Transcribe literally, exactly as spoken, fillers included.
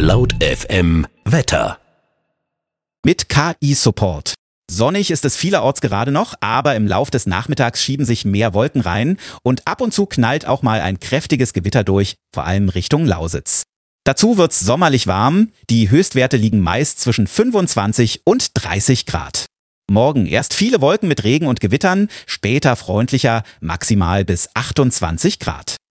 Laut F M Wetter. Mit K I-Support. Sonnig ist es vielerorts gerade noch, aber im Lauf des Nachmittags schieben sich mehr Wolken rein und ab und zu knallt auch mal ein kräftiges Gewitter durch, vor allem Richtung Lausitz. Dazu wird's sommerlich warm, die Höchstwerte liegen meist zwischen fünfundzwanzig und dreißig Grad. Morgen erst viele Wolken mit Regen und Gewittern, später freundlicher, maximal bis achtundzwanzig Grad.